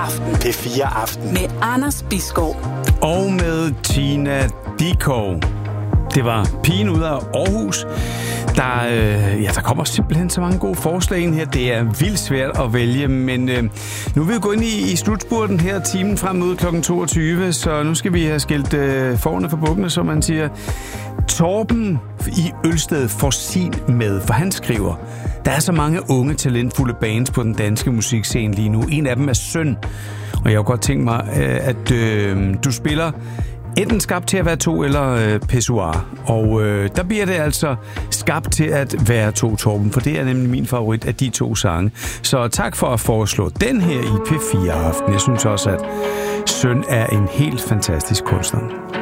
Aften. P4 Aften. Med Anders Bisgaard. Og med Tina Dickow. Det var pigen ud af Aarhus. Der kommer simpelthen så mange gode forslag ind her. Det er vildt svært at vælge, men nu vil vi gå ind i slutspurten her, timen frem mod kl. 22, så nu skal vi have skilt forne for bukkene, som man siger. Torben i Ølsted får sin med, for han skriver, der er så mange unge, talentfulde bands på den danske musikscene lige nu. En af dem er Søn, og jeg har godt tænkt mig, at du spiller enten Skabt til at være to eller Pissoir. Og der bliver det altså Skabt til at være to, Torben, for det er nemlig min favorit af de to sange. Så tak for at foreslå den her i P4 Aften. Jeg synes også, at Søn er en helt fantastisk kunstner.